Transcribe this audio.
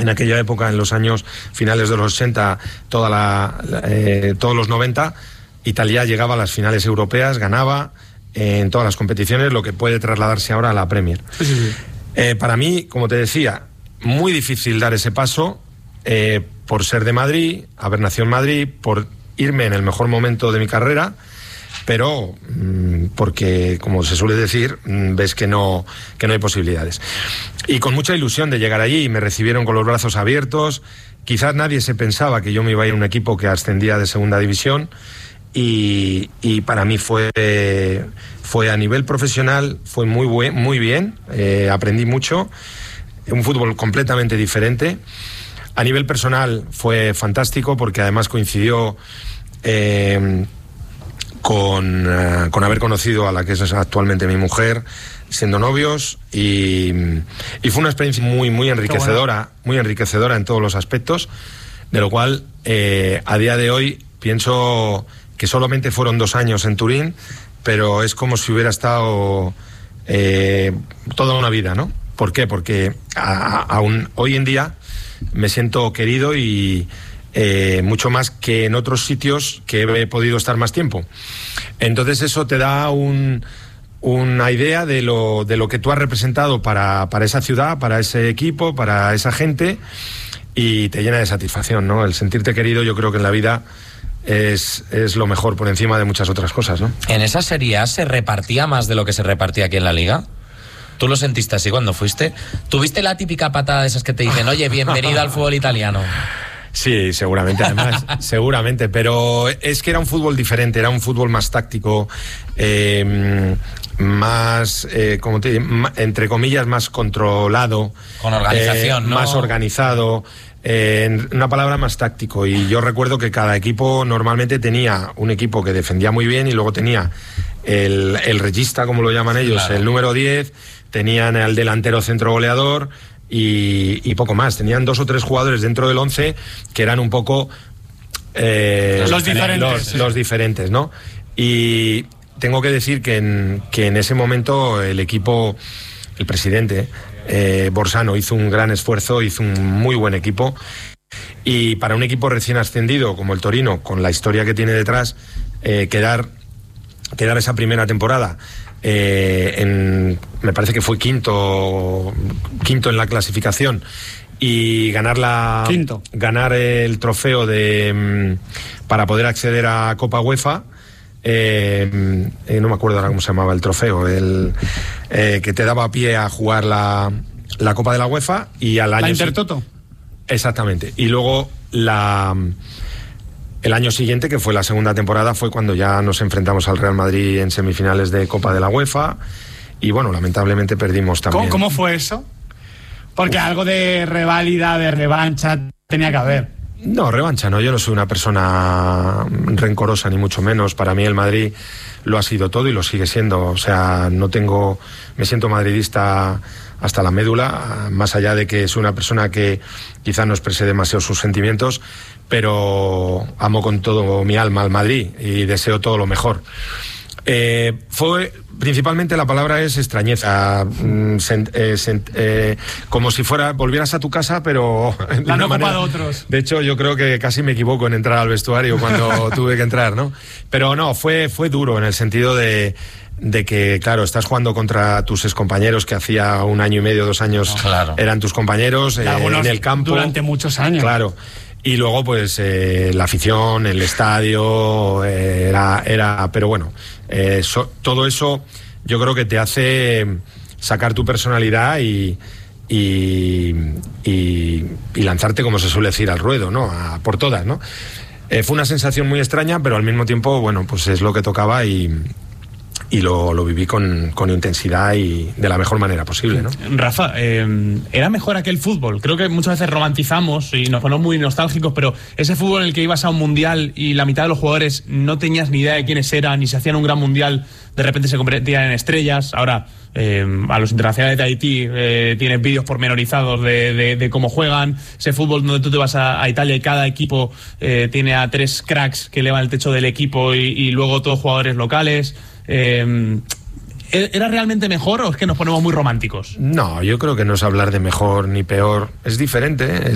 En aquella época, en los años finales de los 80, todos los 90, Italia llegaba a las finales europeas, ganaba en todas las competiciones, lo que puede trasladarse ahora a la Premier. Sí. Para mí, como te decía, muy difícil dar ese paso, por ser de Madrid, haber nacido en Madrid, por irme en el mejor momento de mi carrera, pero porque, como se suele decir, ves que no hay posibilidades. Y con mucha ilusión de llegar allí, me recibieron con los brazos abiertos. Quizás nadie se pensaba que yo me iba a ir a un equipo que ascendía de segunda división, y para mí fue a nivel profesional, fue muy bien, aprendí mucho, un fútbol completamente diferente. A nivel personal fue fantástico, porque además coincidió con haber conocido a la que es actualmente mi mujer, siendo novios, y fue una experiencia muy enriquecedora, muy enriquecedora en todos los aspectos, de lo cual a día de hoy pienso que solamente fueron 2 años en Turín, pero es como si hubiera estado toda una vida, ¿no? ¿Por qué? Porque aún hoy en día me siento querido, y mucho más que en otros sitios que he podido estar más tiempo. Entonces eso te da una idea de lo que tú has representado para esa ciudad, para ese equipo, para esa gente, y te llena de satisfacción, ¿no? El sentirte querido, yo creo que en la vida es lo mejor, por encima de muchas otras cosas, ¿no? ¿En esa Serie A se repartía más de lo que se repartía aquí en la Liga? ¿Tú lo sentiste así cuando fuiste? ¿Tuviste la típica patada de esas que te dicen, oye, bienvenido al fútbol italiano? Sí, seguramente, además, seguramente, pero es que era un fútbol diferente, era un fútbol más táctico, más, entre comillas, más controlado. Con organización, ¿no? Más organizado, en una palabra, más táctico. Y yo recuerdo que cada equipo normalmente tenía un equipo que defendía muy bien, y luego tenía el regista, como lo llaman ellos, claro, el número 10, tenían el delantero centro goleador, y poco más. Tenían 2 o 3 jugadores dentro del 11 que eran un poco los diferentes, ¿no? Y tengo que decir que en ese momento el equipo, el presidente Borsano, hizo un gran esfuerzo, hizo un muy buen equipo, y para un equipo recién ascendido como el Torino, con la historia que tiene detrás, quedar esa primera temporada me parece que fue quinto en la clasificación, y ganar el trofeo para poder acceder a Copa UEFA, no me acuerdo ahora cómo se llamaba el trofeo, que te daba pie a jugar la Copa de la UEFA, y al año... ¿La Intertoto? Exactamente. Y luego el año siguiente, que fue la segunda temporada, fue cuando ya nos enfrentamos al Real Madrid en semifinales de Copa de la UEFA, y bueno, lamentablemente perdimos también. ¿Cómo fue eso? Porque algo de reválida, de revancha, tenía que haber. No, revancha no, yo no soy una persona rencorosa, ni mucho menos. Para mí el Madrid lo ha sido todo y lo sigue siendo. O sea, me siento madridista hasta la médula, más allá de que soy una persona que quizá no exprese demasiado sus sentimientos, pero amo con todo mi alma al Madrid y deseo todo lo mejor. Principalmente la palabra es extrañeza, como si volvieras a tu casa, pero la han ocupado otros. De hecho, yo creo que casi me equivoco en entrar al vestuario cuando tuve que entrar, ¿no? Pero no, fue duro en el sentido de que, claro, estás jugando contra tus excompañeros que hacía 1 año y medio, 2 años, claro, eran tus compañeros en el campo. Durante muchos años. Claro. Y luego, pues, la afición, el estadio, pero bueno, todo eso yo creo que te hace sacar tu personalidad y lanzarte, como se suele decir, al ruedo, ¿no? Por todas, ¿no? Fue una sensación muy extraña, pero al mismo tiempo, bueno, pues es lo que tocaba, y lo viví con intensidad y de la mejor manera posible, ¿no? Rafa, era mejor aquel fútbol. Creo que muchas veces romantizamos y nos ponemos muy nostálgicos, pero ese fútbol en el que ibas a un mundial y la mitad de los jugadores no tenías ni idea de quiénes eran, ni se hacían un gran mundial, de repente se convertían en estrellas. Ahora, a los internacionales de Haití tienes vídeos pormenorizados de cómo juegan. Ese fútbol donde tú te vas a Italia y cada equipo tiene a 3 cracks que elevan el techo del equipo y luego todos jugadores locales. ¿Era realmente mejor o es que nos ponemos muy románticos? No, yo creo que no es hablar de mejor ni peor, es diferente,